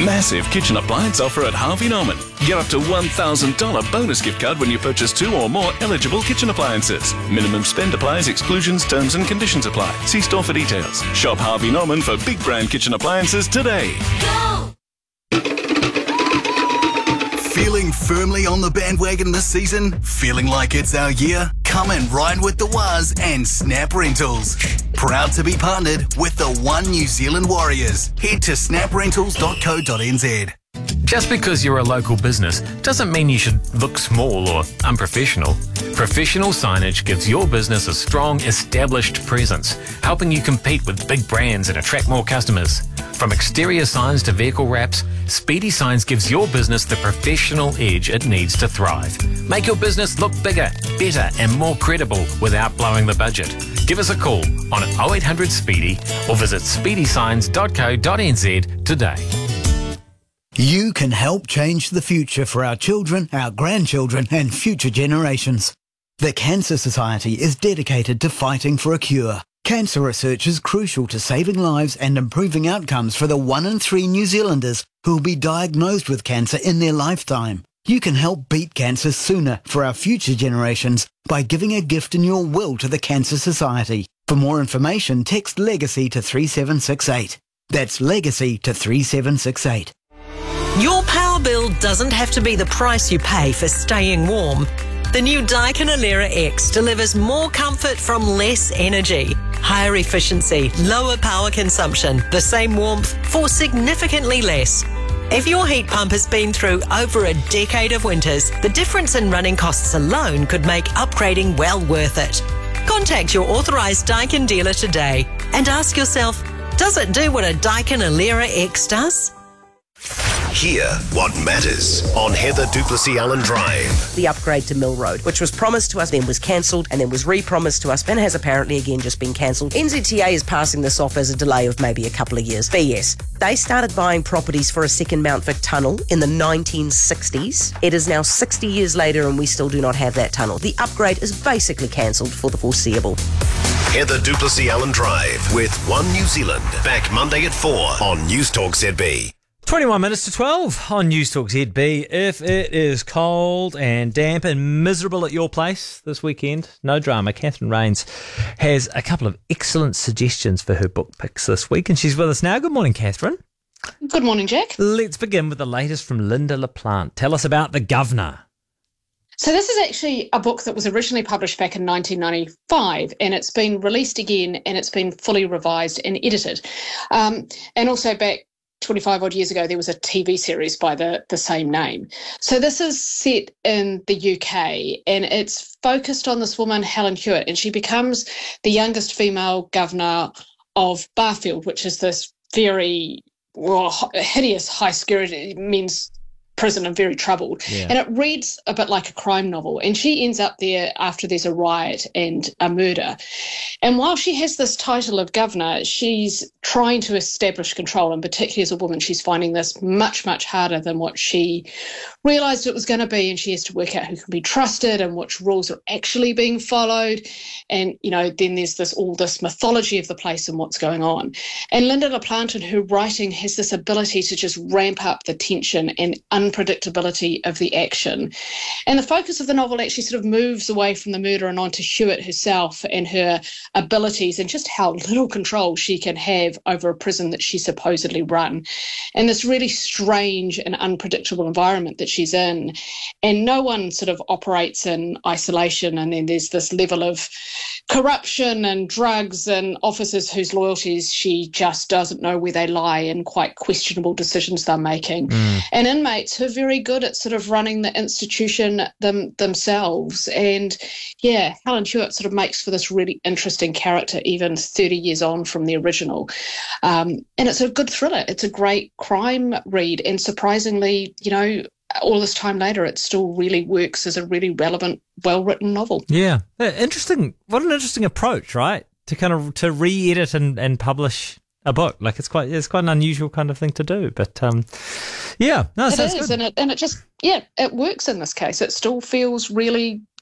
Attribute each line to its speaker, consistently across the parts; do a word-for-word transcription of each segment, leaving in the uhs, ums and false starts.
Speaker 1: Massive kitchen appliance offer at Harvey Norman. Get up to one thousand dollars bonus gift card when you purchase two or more eligible kitchen appliances. Minimum spend applies, exclusions, terms and conditions apply. See store for details. Shop Harvey Norman for big brand kitchen appliances today.
Speaker 2: Go!
Speaker 3: Feeling firmly on the bandwagon this season? Feeling like it's our year? Come and ride with the Waz and Snap Rentals. Proud to be partnered with the One New Zealand Warriors. Head to snap rentals dot co dot n z.
Speaker 4: Just because you're a local business doesn't mean you should look small or unprofessional. Professional signage gives your business a strong, established presence, helping you compete with big brands and attract more customers. From exterior signs to vehicle wraps, Speedy Signs gives your business the professional edge it needs to thrive. Make your business look bigger, better and more credible without blowing the budget. Give us a call on oh eight hundred Speedy or visit speedy signs dot co dot n z today.
Speaker 5: You can help change the future for our children, our grandchildren and future generations. The Cancer Society is dedicated to fighting for a cure. Cancer research is crucial to saving lives and improving outcomes for the one in three New Zealanders who will be diagnosed with cancer in their lifetime. You can help beat cancer sooner for our future generations by giving a gift in your will to the Cancer Society. For more information, text LEGACY to three seven six eight. That's LEGACY to three seven six eight.
Speaker 6: Your power bill doesn't have to be the price you pay for staying warm. The new Daikin Alera X delivers more comfort from less energy, higher efficiency, lower power consumption, the same warmth for significantly less. If your heat pump has been through over a decade of winters, the difference in running costs alone could make upgrading well worth it. Contact your authorised Daikin dealer today and ask yourself, does it do what a Daikin Alera X does?
Speaker 7: Hear what matters on Heather Duplessis Allen Drive.
Speaker 8: The upgrade to Mill Road, which was promised to us, then was cancelled, and then was re-promised to us, and has apparently again just been cancelled. N Z T A is passing this off as a delay of maybe a couple of years. B S. They started buying properties for a second Mount Vic tunnel in the nineteen sixties. It is now sixty years later and we still do not have that tunnel. The upgrade is basically cancelled for the foreseeable.
Speaker 7: Heather Duplessis Allen Drive with One New Zealand. Back Monday at four on News Talk Z B.
Speaker 9: twenty-one minutes to twelve on News Talk Z B. If it is cold and damp and miserable at your place this weekend, no drama. Catherine Rains has a couple of excellent suggestions for her book picks this week, and she's with us now. Good morning, Catherine.
Speaker 10: Good morning, Jack.
Speaker 9: Let's begin with the latest from Linda LaPlante. Tell us about The Governor.
Speaker 10: So this is actually a book that was originally published back in nineteen ninety-five, and it's been released again, and it's been fully revised and edited. Um, and also back twenty-five odd years ago, there was a T V series by the, the same name. So this is set in the U K, and it's focused on this woman, Helen Hewitt, and she becomes the youngest female governor of Barfield, which is this very well, hideous high-security men's prison and very troubled. Yeah. And it reads a bit like a crime novel. And she ends up there after there's a riot and a murder. And while she has this title of governor, she's trying to establish control. And particularly as a woman, she's finding this much, much harder than what she realised it was going to be. And she has to work out who can be trusted and which rules are actually being followed. And, you know, then there's this all this mythology of the place and what's going on. And Linda LaPlante in her writing has this ability to just ramp up the tension and unpredictability of the action. And the focus of the novel actually sort of moves away from the murder and onto Hewitt herself and her abilities and just how little control she can have over a prison that she supposedly run. And this really strange and unpredictable environment that she's in. And no one sort of operates in isolation. And then there's this level of corruption and drugs and officers whose loyalties she just doesn't know where they lie and quite questionable decisions they're making. Mm. And inmates who are very good at sort of running the institution them, themselves. And yeah, Helen Hewitt sort of makes for this really interesting character even thirty years on from the original. Um, and it's a good thriller. It's a great crime read. And surprisingly, you know, all this time later, it still really works as a really relevant, well-written novel.
Speaker 9: Yeah. Interesting. What an interesting approach, right? To kind of to re-edit and, and publish a book. Like it's quite it's quite an unusual kind of thing to do. But um, yeah, no,
Speaker 10: it is,
Speaker 9: good.
Speaker 10: and it and it just yeah, it works in this case. It still feels really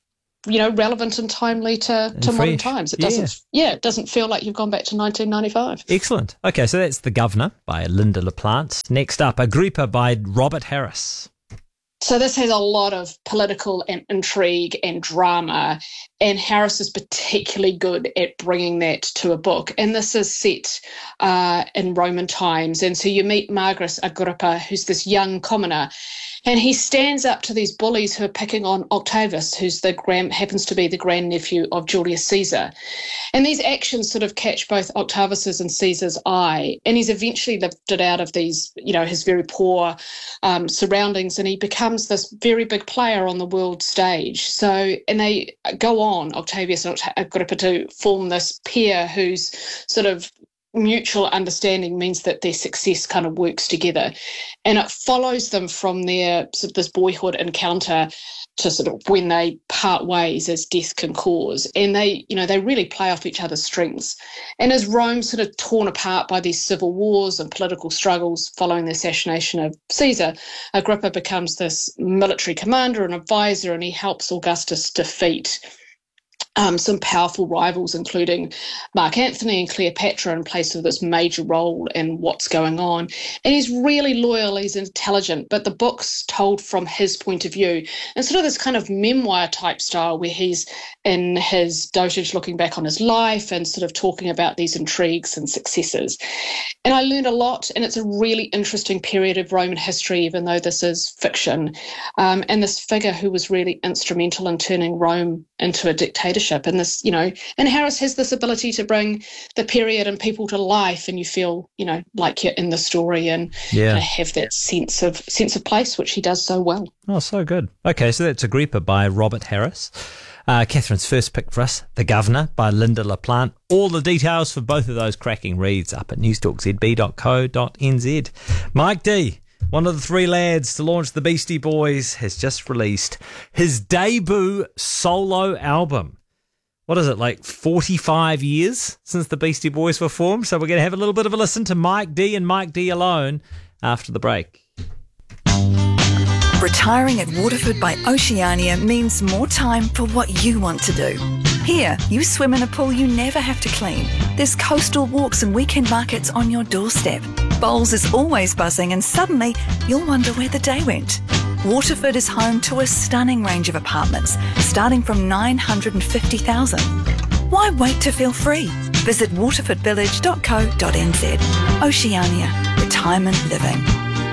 Speaker 10: you know, relevant and timely to, to modern times. It doesn't, yeah. yeah, it doesn't feel like you've gone back to nineteen ninety-five.
Speaker 9: Excellent. Okay, so that's The Governor by Lynda La Plante. Next up, Agrippa by Robert Harris.
Speaker 10: So this has a lot of political and intrigue and drama, and Harris is particularly good at bringing that to a book. And this is set uh, in Roman times. And so you meet Marcus Agrippa, who's this young commoner, and he stands up to these bullies who are picking on Octavius, who's the grand, happens to be the grandnephew of Julius Caesar. And these actions sort of catch both Octavius's and Caesar's eye. And he's eventually lifted out of these, you know, his very poor um, surroundings, and he becomes this very big player on the world stage. So, and they go on, Octavius and Agrippa, to form this pair whose sort of mutual understanding means that their success kind of works together. And it follows them from their sort of this boyhood encounter to sort of when they part ways as death can cause. And they, you know, they really play off each other's strengths. And as Rome sort of torn apart by these civil wars and political struggles following the assassination of Caesar, Agrippa becomes this military commander and advisor, and he helps Augustus defeat Um, some powerful rivals, including Mark Antony and Cleopatra, and plays this major role in what's going on. And he's really loyal, he's intelligent, but the book's told from his point of view, and sort of this kind of memoir type style where he's in his dotage looking back on his life and sort of talking about these intrigues and successes. And I learned a lot, and it's a really interesting period of Roman history, even though this is fiction. Um, and this figure who was really instrumental in turning Rome into a dictatorship. And this, you know, and Harris has this ability to bring the period and people to life, and you feel, you know, like you're in the story and
Speaker 9: yeah.
Speaker 10: kind of have that sense of sense of place, which he does so well.
Speaker 9: Oh, so good. Okay, so that's Agrippa by Robert Harris. Uh, Catherine's first pick for us, The Governor by Lynda La Plante. All the details for both of those cracking reads up at newstalk z b dot co dot n z. Mike D, one of the three lads to launch the Beastie Boys, has just released his debut solo album. What is it, like forty-five years since the Beastie Boys were formed? So we're going to have a little bit of a listen to Mike D and Mike D alone after the break.
Speaker 2: Retiring at Waterford by Oceania means more time for what you want to do. Here, you swim in a pool you never have to clean. There's coastal walks and weekend markets on your doorstep. Bowls is always buzzing, and suddenly you'll wonder where the day went. Waterford is home to a stunning range of apartments, starting from nine hundred fifty thousand. Why wait to feel free? Visit waterford village dot co dot n z. Oceania. Retirement living.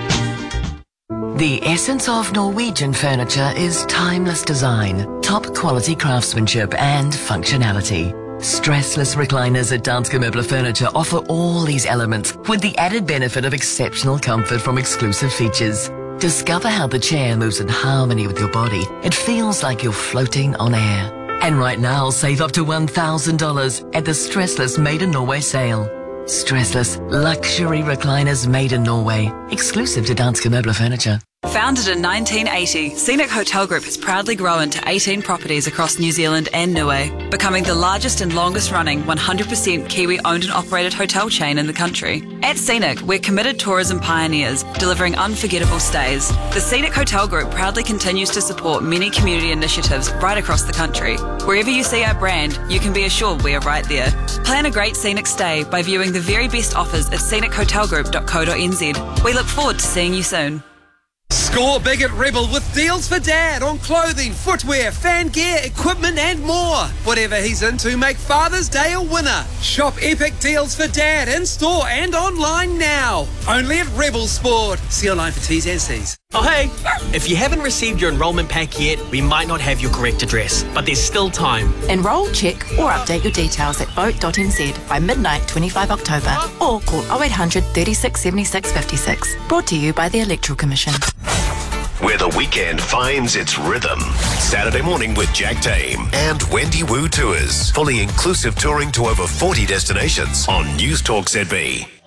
Speaker 11: The essence of Norwegian furniture is timeless design, top quality craftsmanship and functionality. Stressless recliners at Danske Møbler Furniture offer all these elements with the added benefit of exceptional comfort from exclusive features. Discover how the chair moves in harmony with your body. It feels like you're floating on air. And right now, save up to one thousand dollars at the Stressless Made in Norway sale. Stressless luxury recliners made in Norway, exclusive to Danske Møbler Furniture.
Speaker 12: Founded in nineteen eighty, Scenic Hotel Group has proudly grown to eighteen properties across New Zealand and Niue, becoming the largest and longest running one hundred percent Kiwi owned and operated hotel chain in the country. At Scenic, we're committed tourism pioneers, delivering unforgettable stays. The Scenic Hotel Group proudly continues to support many community initiatives right across the country. Wherever you see our brand, you can be assured we are right there. Plan a great scenic stay by viewing the very best offers at scenic hotel group dot co dot n z. We look forward to seeing you soon.
Speaker 13: Score big at Rebel with deals for Dad on clothing, footwear, fan gear, equipment and more. Whatever he's into, make Father's Day a winner. Shop epic deals for Dad in store and online now. Only at Rebel Sport. See online for T's and C's.
Speaker 14: Oh hey, if you haven't received your enrolment pack yet, we might not have your correct address, but there's still time.
Speaker 15: Enrol, check or update your details at vote dot n z by midnight twenty-fifth of October or call oh eight hundred, thirty-six, seventy-six, fifty-six. Brought to you by the Electoral Commission.
Speaker 7: Where the weekend finds its rhythm. Saturday morning with Jack Tame and Wendy Wu Tours. Fully inclusive touring to over forty destinations on Newstalk Z B.